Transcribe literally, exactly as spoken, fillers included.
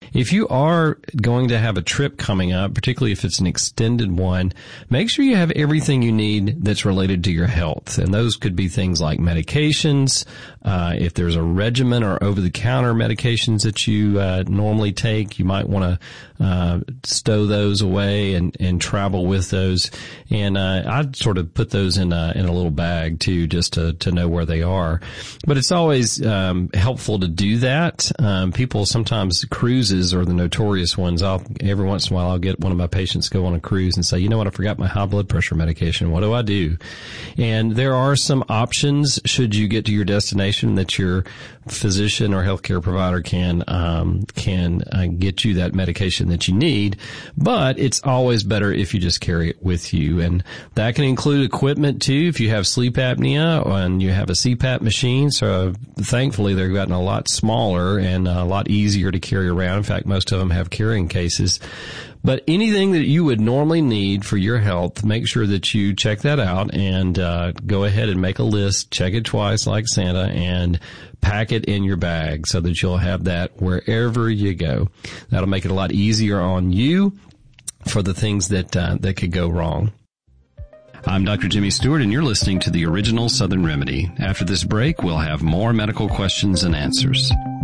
If you are going to have a trip coming up, particularly if it's an extended one, make sure you have everything you need that's related to your health. And those could be things like medications, uh, if there's a regimen or over-the-counter medications that you uh, normally take, you might want to uh, stow those away and, and travel with those. And uh, I'd sort of put those in a, in a little bag, too, just to, to know where they are. But it's always um, helpful to do that. Um, people sometimes cruises are the notorious ones. I'll, every once in a while, I'll get one of my patients go on a cruise and say, you know what, I forgot my high blood pressure medication. What do I do? And there are some options should you get to your destination that your physician or healthcare provider can, um, can uh, get you that medication that you need. But it's always better if you just carry it with you. And that can include equipment too. If you have sleep apnea and you have a C PAP machine. So thankfully they've gotten a lot smaller and a lot easier to carry around. In fact, most of them have carrying cases. But anything that you would normally need for your health, make sure that you check that out and uh, go ahead and make a list, check it twice like Santa, and pack it in your bag so that you'll have that wherever you go. That'll make it a lot easier on you for the things that uh, that could go wrong. I'm Doctor Jimmy Stewart, and you're listening to the Original Southern Remedy. After this break, we'll have more medical questions and answers.